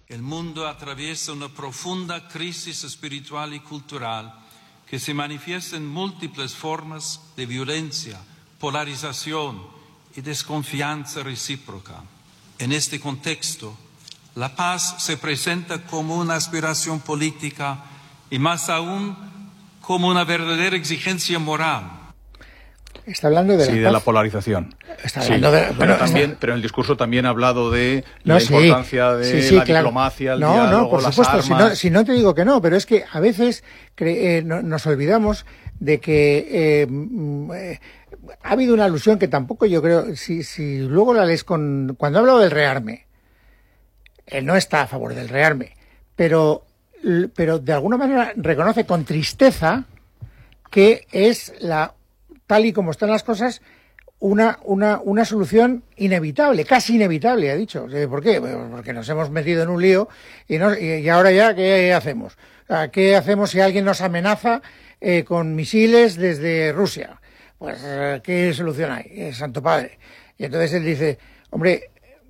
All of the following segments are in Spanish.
El mundo atraviesa una profunda crisis espiritual y cultural que se manifiesta en múltiples formas de violencia, polarización y desconfianza recíproca. En este contexto, la paz se presenta como una aspiración política y más aún como una verdadera exigencia moral. Está hablando de la polarización. Está hablando pero en el discurso también ha hablado de la importancia de la diplomacia, el diálogo, por supuesto, las armas. Si no te digo que no, pero es que a veces nos olvidamos de que ha habido una alusión que tampoco yo creo, si luego la lees cuando ha hablado del rearme, él no está a favor del rearme, pero de alguna manera reconoce con tristeza que es tal y como están las cosas, una solución inevitable, casi inevitable, ha dicho. ¿Por qué? Porque nos hemos metido en un lío y ahora ya, ¿qué hacemos? ¿Qué hacemos si alguien nos amenaza con misiles desde Rusia? Pues, ¿qué solución hay? Santo Padre. Y entonces él dice, hombre,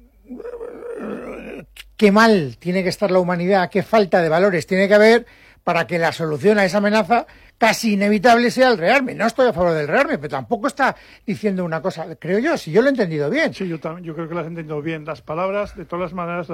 qué mal tiene que estar la humanidad, qué falta de valores tiene que haber para que la solución a esa amenaza casi inevitable sea el rearme. No estoy a favor del rearme, pero tampoco está diciendo una cosa, creo yo, si yo lo he entendido bien. Sí, yo creo que lo has entendido bien. Las palabras, de todas maneras,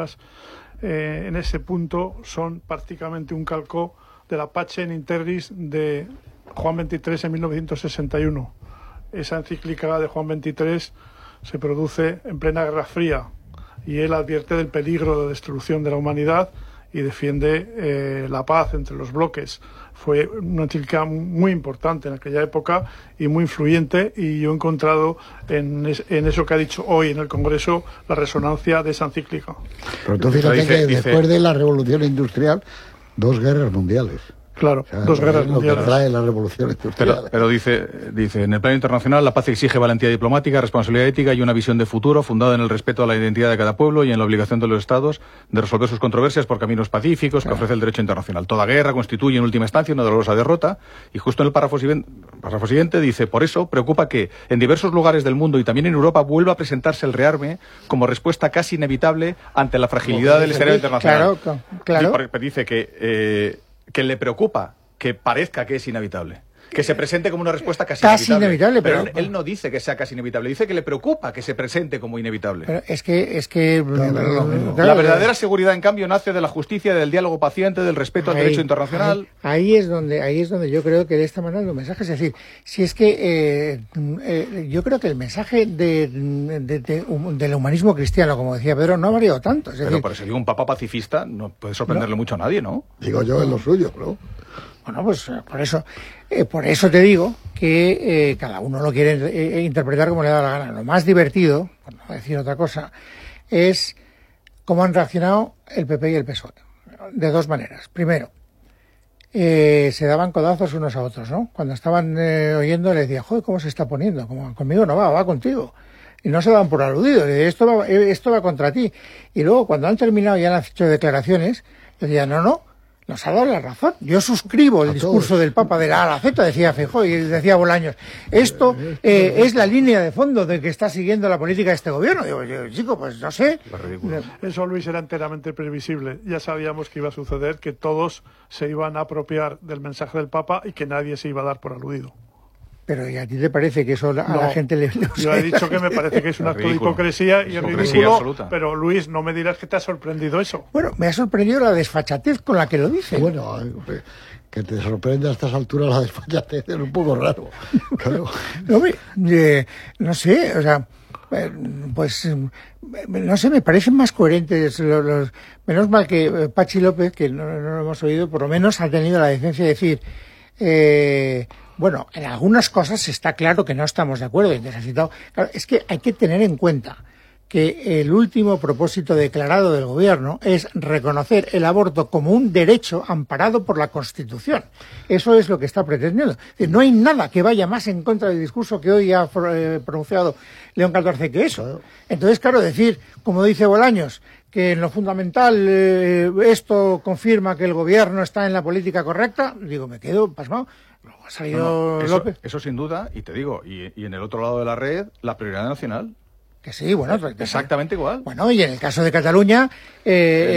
en ese punto son prácticamente un calco de la Pacem in Terris de Juan XXIII en 1961. Esa encíclica de Juan XXIII se produce en plena Guerra Fría y él advierte del peligro de destrucción de la humanidad y defiende la paz entre los bloques. Fue una encíclica muy importante en aquella época y muy influyente, y yo he encontrado en eso que ha dicho hoy en el Congreso la resonancia de esa encíclica. Pero entonces fíjate que después de la Revolución Industrial, 2 guerras mundiales. Claro, 2 guerras mundiales. Lo que trae la revolución industrial. Pero dice, en el plano internacional, la paz exige valentía diplomática, responsabilidad ética y una visión de futuro fundada en el respeto a la identidad de cada pueblo y en la obligación de los Estados de resolver sus controversias por caminos pacíficos que ofrece el derecho internacional. Toda guerra constituye en última instancia una dolorosa derrota, y justo en el párrafo siguiente dice, por eso preocupa que en diversos lugares del mundo y también en Europa vuelva a presentarse el rearme como respuesta casi inevitable ante la fragilidad del escenario internacional. Claro. Dice que le preocupa que parezca que es inevitable, que se presente como una respuesta casi inevitable. Pero él no dice que sea casi inevitable, dice que le preocupa que se presente como inevitable. Pero es que la verdadera seguridad, en cambio, nace de la justicia, del diálogo paciente, del respeto al derecho internacional. Ahí es donde yo creo que de esta manera los mensajes, es decir, si es que yo creo que el mensaje del humanismo cristiano, como decía Pedro, no ha variado tanto. Pero por eso digo, un papa pacifista no puede sorprenderle mucho a nadie, ¿no? Digo yo, en lo suyo, ¿no? Bueno, pues por eso te digo que cada uno lo quiere interpretar como le da la gana. Lo más divertido, por no decir otra cosa, es cómo han reaccionado el PP y el PSOE. De 2 maneras. Primero, se daban codazos unos a otros, ¿no? Cuando estaban oyendo, le decía, joder, ¿cómo se está poniendo? Como, conmigo no va contigo. Y no se daban por aludido. Esto va contra ti. Y luego, cuando han terminado y han hecho declaraciones, decían, no, nos ha dado la razón. Yo suscribo el discurso del Papa de la A a la Z, decía Feijóo, y decía Bolaños. Esto es la línea de fondo de que está siguiendo la política de este gobierno. Digo, chico, pues no sé. Eso, Luis, era enteramente previsible. Ya sabíamos que iba a suceder, que todos se iban a apropiar del mensaje del Papa y que nadie se iba a dar por aludido. Pero ¿y a ti te parece que eso a la gente le... Yo he dicho que me parece que es un acto de hipocresía y ridículo, absoluta. Pero Luis, no me dirás que te ha sorprendido eso. Bueno, me ha sorprendido la desfachatez con la que lo dice. Bueno, que te sorprenda a estas alturas la desfachatez es un poco raro. Claro. No sé, o sea, pues no sé, me parecen más coherentes menos mal que Pachi López, que no lo hemos oído, por lo menos ha tenido la decencia de decir bueno, en algunas cosas está claro que no estamos de acuerdo. Claro, es que hay que tener en cuenta que el último propósito declarado del gobierno es reconocer el aborto como un derecho amparado por la Constitución. Eso es lo que está pretendiendo. Es decir, no hay nada que vaya más en contra del discurso que hoy ha pronunciado León XIV que eso. Entonces, claro, decir, como dice Bolaños, que en lo fundamental esto confirma que el gobierno está en la política correcta, digo, me quedo pasmado. Ha salido López. Eso sin duda, y te digo, y en el otro lado de la red, la prioridad nacional. Que sí, bueno. Exactamente igual. Bueno, y en el caso de Cataluña...